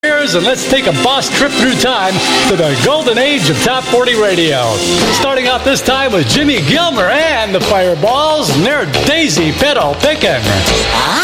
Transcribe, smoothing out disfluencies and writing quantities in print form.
And let's take a boss trip through time to the golden age of Top 40 radio. Starting out this time with Jimmy Gilmer and the Fireballs and their Daisy Fiddle Pickin'.